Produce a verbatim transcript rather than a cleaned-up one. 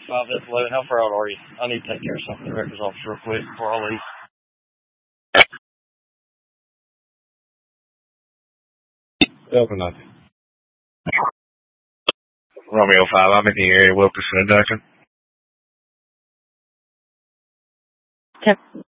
five at eleven. How far out are you? I need to take care of something at the records office real quick before I leave. Delta nothing. Romeo five, I'm in the area, Wilkerson and Duncan. Ten